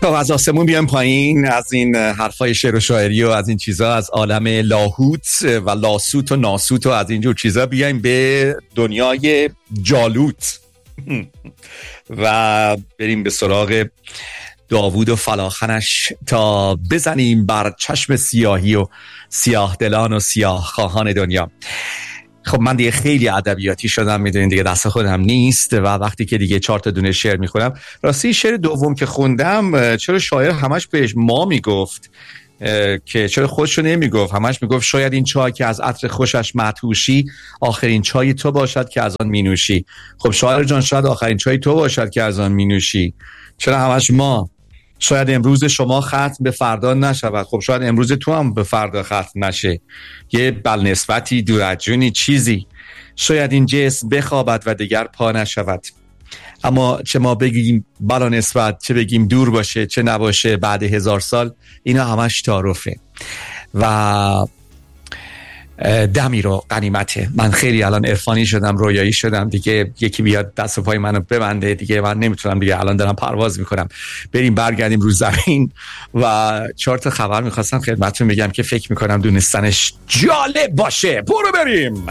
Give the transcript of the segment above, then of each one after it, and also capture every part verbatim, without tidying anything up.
تو از آسمون بیان پایین، از این حرفای شعر و شاعری و از این چیزا، از عالم لاهوت و لاسوت و ناسوت و از اینجور چیزا بیایم به دنیای جالوت و بریم به سراغ داوود و فلاخنش تا بزنیم بر چشم سیاهی و سیاه دلان و سیاه خواهان دنیا. خب من دیگه خیلی ادبیاتی شدم، میدونین دیگه دست خودم نیست و وقتی که دیگه چهار تا دونه شعر میخونم، راستی شعر دوم که خوندم چرا شاعر همش بهش ما میگفت که چرا خودشو نمیگفت، همش میگفت شاید این چای که از عطر خوشش مدهوشی آخرین چای تو باشد که از آن مینوشی. خب شاعر جان شاید آخرین چای تو باشد که از آن مینوشی، چرا همش ما؟ شاید امروز شما ختم به فردا نشود، خب شاید امروز تو هم به فردا ختم نشه، یه بلنسبتی دورجونی چیزی، شاید این جسم بخوابد و دیگر پا نشود. اما چه ما بگیم بلا نسبت، چه بگیم دور باشه چه نباشه، بعد هزار سال اینا همش تعارفه و دمی رو غنیمته. من خیلی الان عرفانی شدم، رویایی شدم دیگه، یکی بیاد دست و پای منو ببنده دیگه من نمیتونم دیگه، الان دارم پرواز میکنم. بریم برگردیم رو زمین و چهار تا خبر میخواستم خدمتتون بگم که فکر میکنم دونستنش جالب باشه. برو بریم.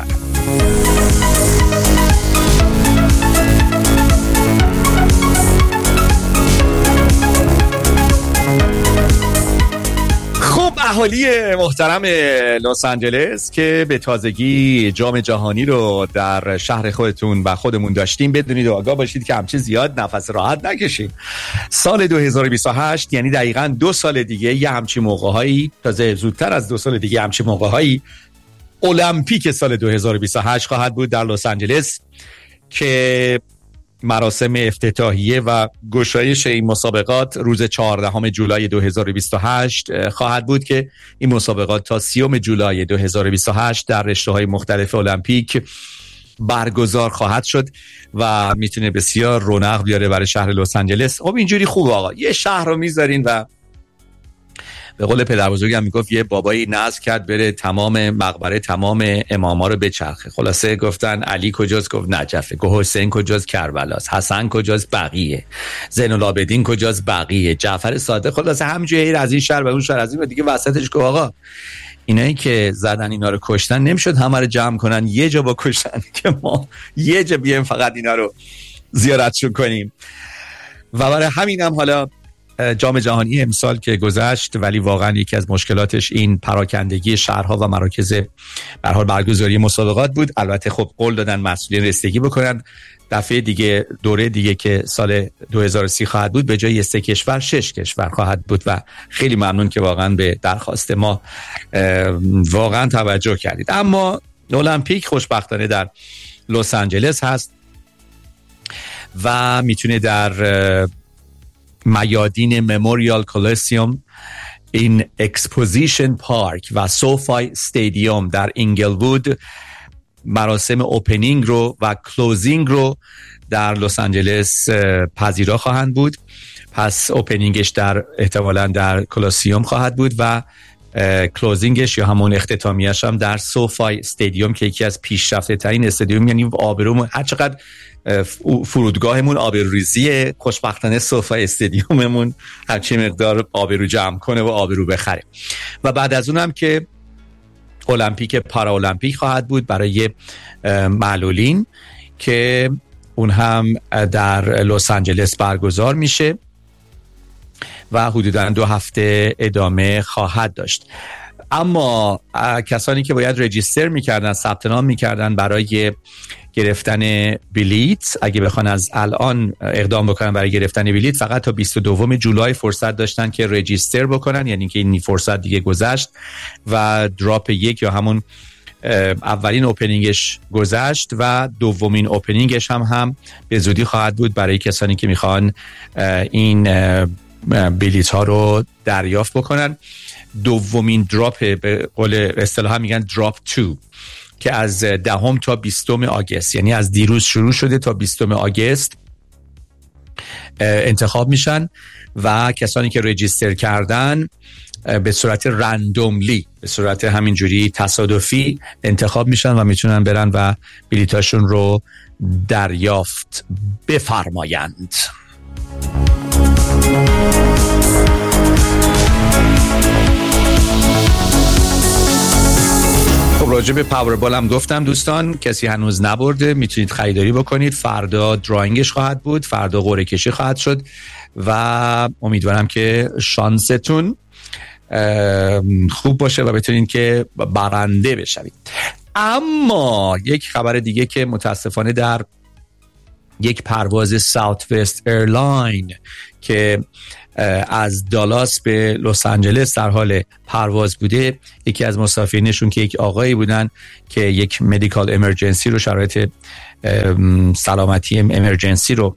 اهالی محترم لس آنجلس که به تازگی جام جهانی رو در شهر خودتون و خودمون داشتیم، بدونید و آگاه باشید که همچه زیاد نفس راحت نکشید. سال دو هزار و بیست و هشت یعنی دقیقاً دو سال دیگه یه همچین موقع‌هایی، تازه زودتر از دو سال دیگه همچین موقع‌هایی، المپیک سال دو هزار و بیست و هشت خواهد بود در لس آنجلس که مراسم افتتاحیه و گشایش این مسابقات روز چهاردهم جولای دو هزار و بیست و هشت خواهد بود که این مسابقات تا سیوم جولای دو هزار و بیست و هشت در رشته‌های مختلف المپیک برگزار خواهد شد و میتونه بسیار رونق بیاره برای شهر لس آنجلس. خب اینجوری خوب آقا، یه شهر رو میذارین و به قول پدر بزرگم میگفت یه بابایی نذر کرد بره تمام مقبره تمام اماما رو بچرخه. خلاصه گفتن علی کجاست؟ گفت نجفه. گفت حسین کجاست؟ کربلاست. حسن کجاست؟ بقیه. زین العابدین کجاست؟ بقیه. جعفر صادق. خلاصه همینجوری از این شهر به اون شهر، از این دیگه وسطش گفت آقا اینایی که زدن اینا رو کشتن نمیشد همه رو جمع کنن یه جا با کشتن که ما یه جا بیایم فقط اینا رو زیارتشون کنیم. و برای همینم حالا جام جهانی امسال که گذشت، ولی واقعا یکی از مشکلاتش این پراکندگی شهرها و مراکز به هر حال برگزاری مسابقات بود. البته خب قول دادن مسئولین رسیدگی بکنن، دفعه دیگه دوره دیگه که سال دو هزار و سی خواهد بود به جای سه کشور شش کشور خواهد بود و خیلی ممنون که واقعا به درخواست ما واقعا توجه کردید. اما المپیک خوشبختانه در لس آنجلس هست و میتونه در میادین مموریال کولوسیوم، این اکسپوزیشن پارک و سوفای استادیوم در اینگلوود مراسم اوپنینگ رو و کلوزینگ رو در لس آنجلس پذیرا خواهند بود. پس اوپنینگش در احتمالاً در کولوسیوم خواهد بود و کلوزینگش یا همون اختتامیش هم در سوفای استادیوم که یکی از پیشرفته ترین استادیوم، یعنی آبرومون هر چقدر فرودگاهمون آبروریزیه، خوشبختانه سوفای استادیوممون هرچی مقدار آبرو جمع کنه و آبرو بخره. و بعد از اونم که المپیک پارا المپیک خواهد بود برای معلولین که اون هم در لس آنجلس برگزار میشه و حدوداً دو هفته ادامه خواهد داشت. اما کسانی که باید رجیستر میکردن، ثبت نام میکردن برای گرفتن بلیت، اگه بخوان از الان اقدام بکنن برای گرفتن بلیت، فقط تا بیست و دوم جولای فرصت داشتن که رجیستر بکنن، یعنی که این فرصت دیگه گذشت و دراپ یک یا همون اولین اوپنینگش گذشت و دومین اوپنینگش هم هم به زودی خواهد بود برای کسانی که میخوان این بلیت ها رو دریافت بکنن. دومین دراپ به قول اصطلاحا میگن دراپ تو که از دهم تا بیستم آگوست، یعنی از دیروز شروع شده تا بیستم آگوست انتخاب میشن و کسانی که رجیستر کردن به صورت رندوملی، به صورت همینجوری تصادفی انتخاب میشن و میتونن برن و بلیتاشون رو دریافت بفرمایند. راجع به پاوربال هم گفتم دوستان، کسی هنوز نبرده میتونید خریداری بکنید. فردا دراینگش خواهد بود، فردا قرعه کشی خواهد شد و امیدوارم که شانستون خوب باشه و بتونید که برنده بشوید. اما یک خبر دیگه که متاسفانه در یک پرواز ساوت وست ایرلاین که از دالاس به لس آنجلس در حال پرواز بوده، یکی از مسافرینشون که یک آقایی بودن که یک مدیکال امرجنسی رو، شرایط سلامتی امرجنسی رو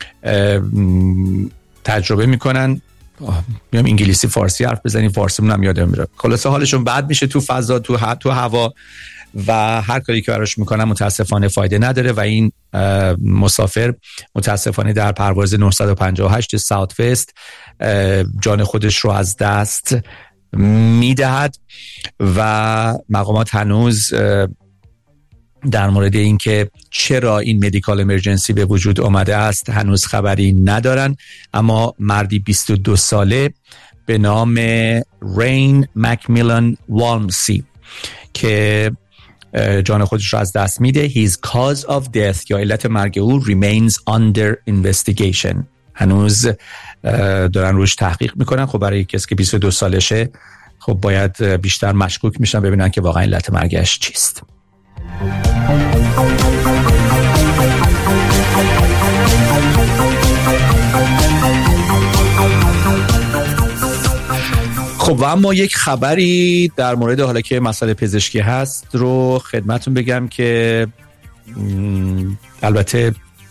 تجربه میکنن. میام انگلیسی فارسی حرف بزنیم، فارسیمون هم یادم میره. خلاصه حالشون بد میشه تو فضا، تو ه... تو هوا، و هر کاری که براش میکنن متاسفانه فایده نداره و این مسافر متاسفانه در پرواز نهصد و پنجاه و هشت ساوت وست جان خودش رو از دست میدهد و مقامات هنوز در مورد این که چرا این مدیکال امرجنسی به وجود آمده است هنوز خبری ندارن. اما مردی بیست و دو ساله به نام رین مکمیلن والمسی که جان خودش رو از دست میده، his cause of death یا علت مرگ او remains under investigation، هنوز دارن روش تحقیق میکنن. خب برای کسی که بیست و دو سالشه خب باید بیشتر مشکوک میشن ببینن که واقعا علت مرگش چیست. خب و اما یک خبری در مورد حالا که مسئله پزشکی هست رو خدمتون بگم که البته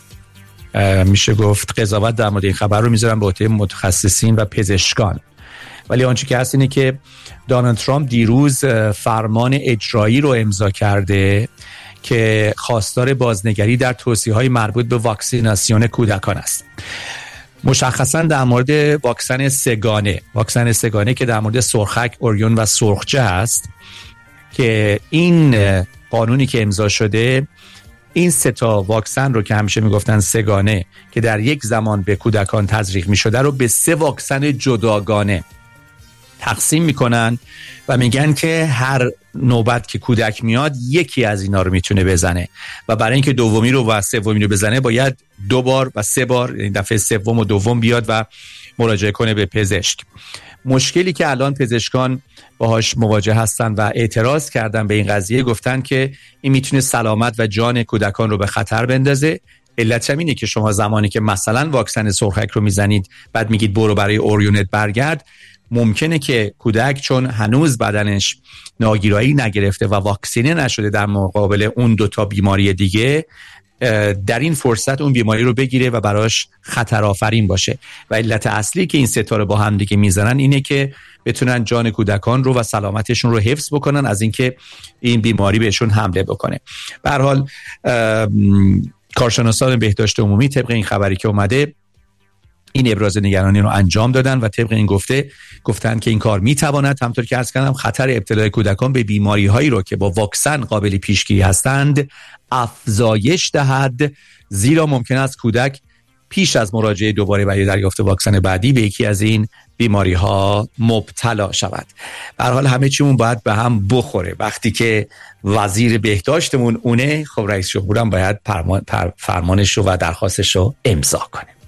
میشه گفت قضاوت در مورد این خبر رو میذارم به عهده متخصصین و پزشکان، ولی آنچه که هست اینه که دونالد ترامپ دیروز فرمان اجرایی رو امضا کرده که خواستار بازنگری در توصیه‌های مربوط به واکسیناسیون کودکان است. مشخصا در مورد واکسن سگانه، واکسن سگانه که در مورد سرخک، اوریون و سرخجه است که این قانونی که امضا شده این سه تا واکسن رو که همیشه میگفتن سگانه که در یک زمان به کودکان تزریق میشده رو به سه واکسن جداگانه تقسیم میکنن و میگن که هر نوبت که کودک میاد یکی از اینا رو میتونه بزنه و برای اینکه دومی رو و سومی رو بزنه باید دو بار و سه بار، این دفعه سوم و دوم بیاد و مراجعه کنه به پزشک. مشکلی که الان پزشکان باهاش مواجه هستن و اعتراض کردن به این قضیه، گفتن که این میتونه سلامت و جان کودکان رو به خطر بندازه. علتش هم اینه که شما زمانی که مثلا واکسن سرخک رو میزنید بعد میگید برو برای اوریونت برگرد، ممکنه که کودک چون هنوز بدنش ناگیرایی نگرفته و واکسینه نشده در مقابل اون دوتا بیماری دیگه، در این فرصت اون بیماری رو بگیره و براش خطر آفرین باشه. و علت اصلی که این ستا رو با هم دیگه میزنن اینه که بتونن جان کودکان رو و سلامتشون رو حفظ بکنن از اینکه این بیماری بهشون حمله بکنه. به هر حال کارشناسان بهداشت عمومی طبق این خبری که اومده این ابراز نگرانی رو انجام دادن و طبق این گفته گفتن که این کار میتواند همونطور که عرض کردم خطر ابتلای کودکان به بیماری هایی رو که با واکسن قابل پیشگیری هستند افزایش دهد، زیرا ممکن است کودک پیش از مراجعه دوباره برای دریافت واکسن بعدی به یکی از این بیماری ها مبتلا شود. به هر حال همه چیمون باید به هم بخوره. وقتی که وزیر بهداشتمون اونه، خب رئیس جمهورم باید فرمان فرمانش رو و درخواستش رو امضا کنه.